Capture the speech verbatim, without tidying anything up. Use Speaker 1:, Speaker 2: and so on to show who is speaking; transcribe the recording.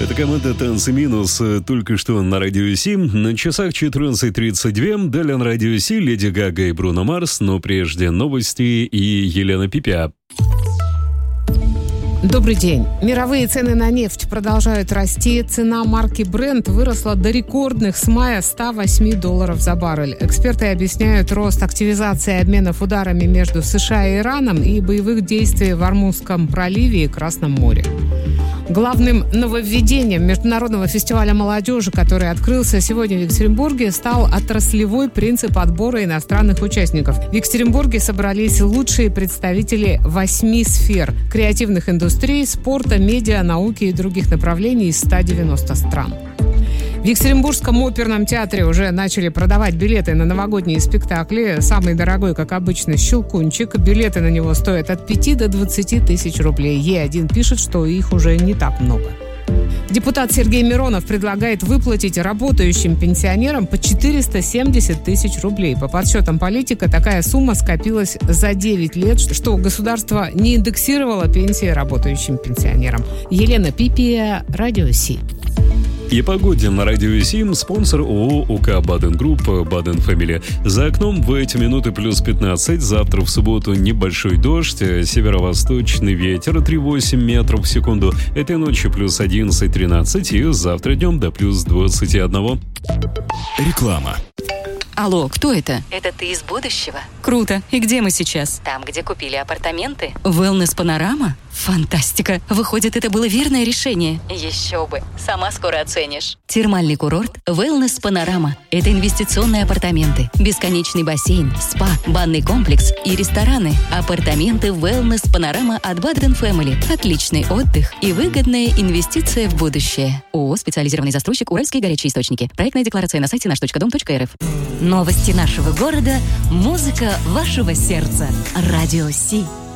Speaker 1: Это команда «Танцы минус» только что на Радио семь. На часах четырнадцать тридцать два. Далее на Радио семь Леди Гага и Бруно Марс. Но прежде новости и Елена Пипя.
Speaker 2: Добрый день. Мировые цены на нефть продолжают расти. Цена марки Brent выросла до рекордных с мая ста восьми долларов за баррель. Эксперты объясняют рост активизации обменов ударами между США и Ираном и боевых действий в Ормузском проливе и Красном море. Главным нововведением Международного фестиваля молодежи, который открылся сегодня в Екатеринбурге, стал отраслевой принцип отбора иностранных участников. В Екатеринбурге собрались лучшие представители восьми сфер – креативных индустрий, спорта, медиа, науки и других направлений из ста девяноста стран. В Екатеринбургском оперном театре уже начали продавать билеты на новогодние спектакли. Самый дорогой, как обычно, «Щелкунчик». Билеты на него стоят от пяти до двадцати тысяч рублей. Е один пишет, что их уже не так много. Депутат Сергей Миронов предлагает выплатить работающим пенсионерам по четыреста семьдесят тысяч рублей. По подсчетам политика, такая сумма скопилась за девять лет, что государство не индексировало пенсии работающим пенсионерам. Елена Пипия, Радио семь.
Speaker 1: И погоде на Радио семь спонсор ООО УК Баден Групп Баден Фэмили. За окном в эти минуты плюс пятнадцать. Завтра в субботу небольшой дождь. Северо-восточный ветер три целых восемь десятых метров в секунду. Этой ночью плюс одиннадцать тринадцать. И завтра днем до плюс двадцать один.
Speaker 3: Реклама.
Speaker 4: Алло, кто это?
Speaker 5: Это ты из будущего?
Speaker 4: Круто. И где мы сейчас?
Speaker 5: Там, где купили апартаменты.
Speaker 4: Wellness Панорама? Фантастика. Выходит, это было верное решение.
Speaker 5: Еще бы. Сама скоро оценишь.
Speaker 4: Термальный курорт Wellness Панорама. Это инвестиционные апартаменты, бесконечный бассейн, спа, банный комплекс и рестораны. Апартаменты Wellness Панорама от Баден Фэмили. Отличный отдых и выгодная инвестиция в будущее. ООО «Специализированный застройщик Уральские горячие источники». Проектная декларация на сайте наш точка дом точка эр эф.
Speaker 6: Новости нашего города, музыка вашего сердца. Радио Си.